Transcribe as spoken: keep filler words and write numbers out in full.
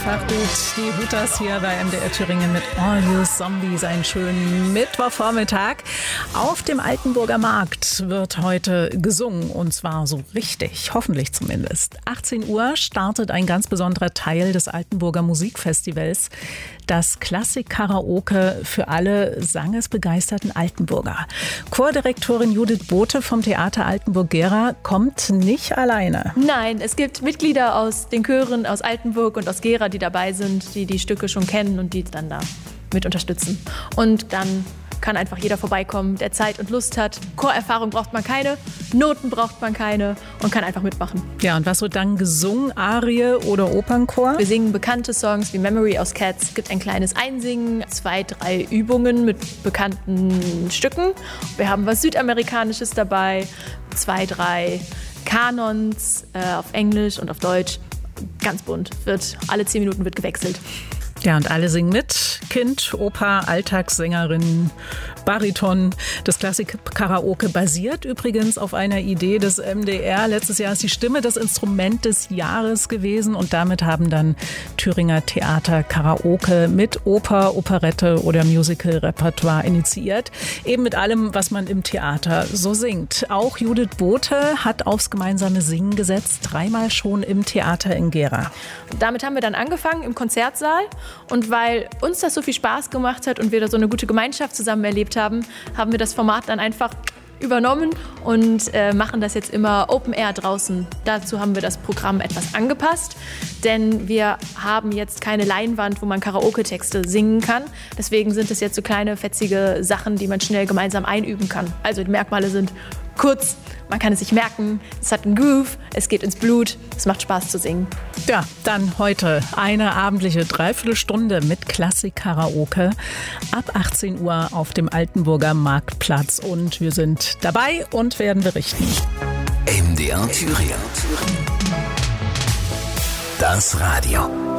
Fachgut, die Hutas hier bei M D R Thüringen mit All You Zombies. Einen schönen Mittwochvormittag. Auf dem Altenburger Markt wird heute gesungen und zwar so richtig, hoffentlich zumindest. achtzehn Uhr startet ein ganz besonderer Teil des Altenburger Musikfestivals, das Klassik-Karaoke für alle sangesbegeisterten Altenburger. Chordirektorin Judith Bothe vom Theater Altenburg-Gera kommt nicht alleine. Nein, es gibt Mitglieder aus den Chören aus Altenburg und aus Gera, die dabei sind, die die Stücke schon kennen und die dann da mit unterstützen. Und dann kann einfach jeder vorbeikommen, der Zeit und Lust hat. Chorerfahrung braucht man keine, Noten braucht man keine und kann einfach mitmachen. Ja, und was wird dann gesungen? Arie oder Opernchor? Wir singen bekannte Songs wie Memory aus Cats. Es gibt ein kleines Einsingen, zwei, drei Übungen mit bekannten Stücken. Wir haben was Südamerikanisches dabei, zwei, drei Kanons äh, auf Englisch und auf Deutsch. Ganz bunt. Wird, alle zehn Minuten wird gewechselt. Ja, und alle singen mit. Kind, Oper, Alltagssängerin, Bariton. Das Klassik-Karaoke basiert übrigens auf einer Idee des M D R. Letztes Jahr ist die Stimme das Instrument des Jahres gewesen und damit haben dann Thüringer Theater Karaoke mit Oper, Operette oder Musical-Repertoire initiiert. Eben mit allem, was man im Theater so singt. Auch Judith Bothe hat aufs gemeinsame Singen gesetzt, dreimal schon im Theater in Gera. Damit haben wir dann angefangen im Konzertsaal. Und weil uns das so viel Spaß gemacht hat und wir da so eine gute Gemeinschaft zusammen erlebt haben, haben wir das Format dann einfach übernommen und äh, machen das jetzt immer Open Air draußen. Dazu haben wir das Programm etwas angepasst, denn wir haben jetzt keine Leinwand, wo man Karaoke-Texte singen kann. Deswegen sind es jetzt so kleine, fetzige Sachen, die man schnell gemeinsam einüben kann. Also die Merkmale sind kurz, man kann es sich merken, es hat einen Groove, es geht ins Blut, es macht Spaß zu singen. Ja, dann heute eine abendliche Dreiviertelstunde mit Klassik-Karaoke ab achtzehn Uhr auf dem Altenburger Marktplatz. Und wir sind dabei und werden berichten. M D R Thüringen. Das Radio.